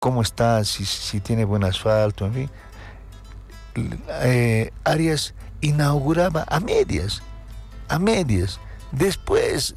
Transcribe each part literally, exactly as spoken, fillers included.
cómo está, si, si tiene buen asfalto, en fin. Eh, Arias inauguraba a medias, a medias. Después,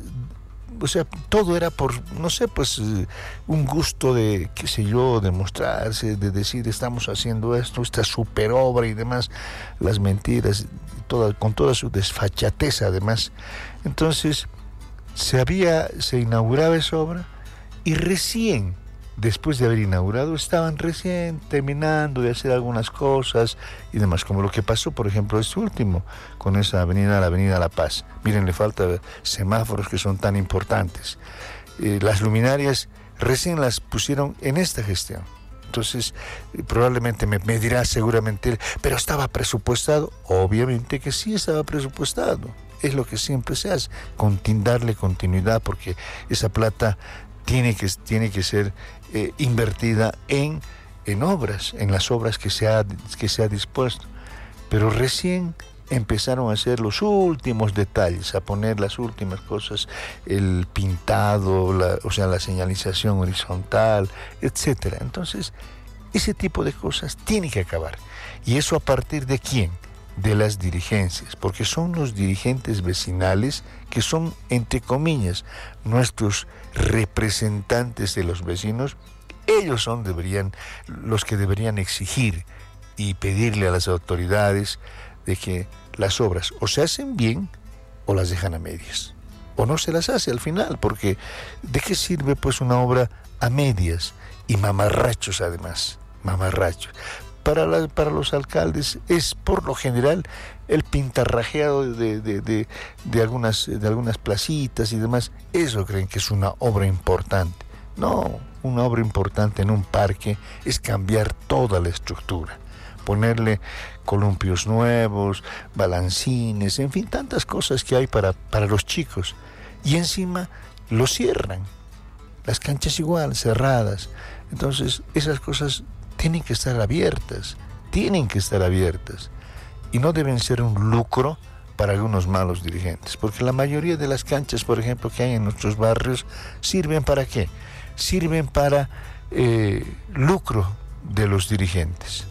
o sea, todo era por, no sé, pues un gusto de, qué sé yo, de mostrarse, de decir estamos haciendo esto, esta super obra y demás, las mentiras, toda, con toda su desfachatez además. Entonces, se había, se inauguraba esa obra y recién, después de haber inaugurado, estaban recién terminando de hacer algunas cosas y demás, como lo que pasó, por ejemplo, este último, con esa avenida, la Avenida La Paz. Miren, le falta semáforos que son tan importantes. Eh, las luminarias recién las pusieron en esta gestión. Entonces, eh, probablemente me, me dirá seguramente él, pero ¿estaba presupuestado? Obviamente que sí estaba presupuestado. Es lo que siempre se hace, contin- darle continuidad, porque esa plata tiene que, tiene que ser eh, invertida en, en obras, en las obras que se, ha, que se ha dispuesto. Pero recién empezaron a hacer los últimos detalles, a poner las últimas cosas, el pintado, la, o sea, la señalización horizontal, etcétera. Entonces, ese tipo de cosas tiene que acabar. ¿Y eso a partir de quién? De las dirigencias, porque son los dirigentes vecinales que son, entre comillas, nuestros representantes de los vecinos. Ellos son deberían, los que deberían exigir y pedirle a las autoridades de que las obras o se hacen bien o las dejan a medias, o no se las hace al final, porque ¿de qué sirve pues una obra a medias y mamarrachos además? Mamarrachos. Para, la, para los alcaldes es por lo general el pintarrajeado de, de, de, de, algunas, de algunas placitas y demás. Eso creen que es una obra importante. No, una obra importante en un parque es cambiar toda la estructura, ponerle columpios nuevos, balancines, en fin, tantas cosas que hay para, para los chicos. Y encima lo cierran, las canchas igual, cerradas. Entonces esas cosas tienen que estar abiertas, tienen que estar abiertas y no deben ser un lucro para algunos malos dirigentes, porque la mayoría de las canchas, por ejemplo, que hay en nuestros barrios, ¿sirven para qué? Sirven para eh, lucro de los dirigentes.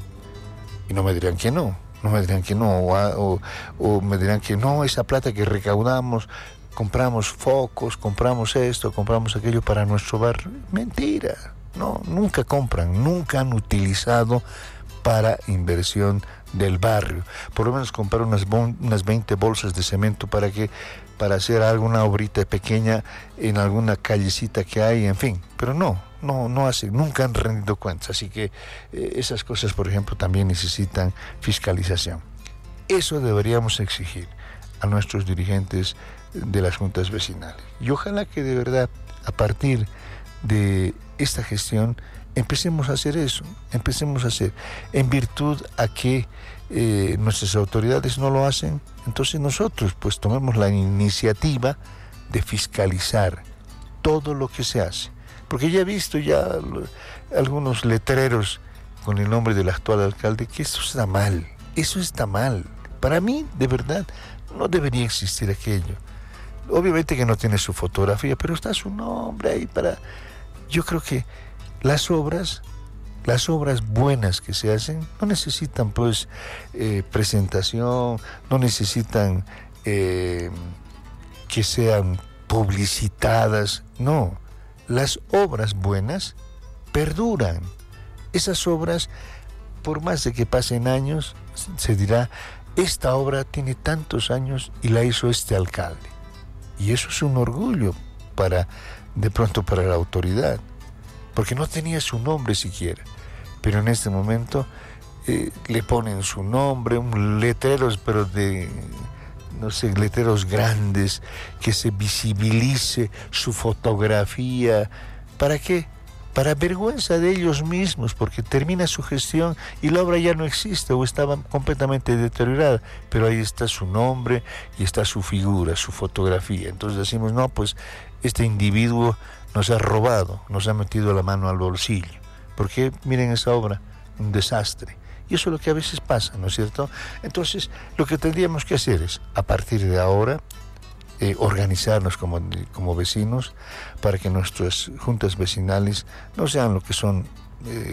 Y no me dirán que no, no me dirán que no, o, o, o me dirán que no, esa plata que recaudamos, compramos focos, compramos esto, compramos aquello para nuestro barrio. Mentira. No, nunca compran, nunca han utilizado para inversión del barrio. Por lo menos comprar unas, bon, unas veinte bolsas de cemento para que para hacer alguna obrita pequeña en alguna callecita que hay, en fin. Pero no, no, no hacen, nunca han rendido cuentas. Así que eh, esas cosas, por ejemplo, también necesitan fiscalización. Eso deberíamos exigir a nuestros dirigentes de las juntas vecinales. Y ojalá que de verdad, a partir de esta gestión, empecemos a hacer eso, empecemos a hacer, en virtud a que eh, nuestras autoridades no lo hacen, entonces nosotros pues tomemos la iniciativa de fiscalizar todo lo que se hace, porque ya he visto ya algunos letreros con el nombre del actual alcalde, que eso está mal, eso está mal, para mí de verdad no debería existir aquello. Obviamente que no tiene su fotografía, pero está su nombre ahí para... Yo creo que las obras, las obras buenas que se hacen, no necesitan pues eh, presentación, no necesitan eh, que sean publicitadas, no. Las obras buenas perduran. Esas obras, por más de que pasen años, se dirá, esta obra tiene tantos años y la hizo este alcalde. Y eso es un orgullo para, de pronto, para la autoridad, porque no tenía su nombre siquiera, pero en este momento eh, le ponen su nombre, un letreros, pero de, no sé, letreros grandes, que se visibilice su fotografía. ¿Para qué? Para vergüenza de ellos mismos, porque termina su gestión y la obra ya no existe o estaba completamente deteriorada, pero ahí está su nombre y está su figura, su fotografía. Entonces decimos, no, pues este individuo nos ha robado, nos ha metido la mano al bolsillo, porque miren esa obra, un desastre. Y eso es lo que a veces pasa, ¿no es cierto? Entonces, lo que tendríamos que hacer es, a partir de ahora, Eh, organizarnos como, como vecinos para que nuestras juntas vecinales no sean lo que son eh,